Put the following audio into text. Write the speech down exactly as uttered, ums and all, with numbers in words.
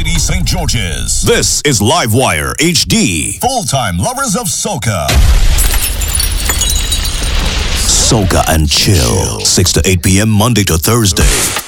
City, Saint George's. This is Livewire H D. Full-time lovers of soca. Soca and Chill, six to eight p.m. Monday to Thursday.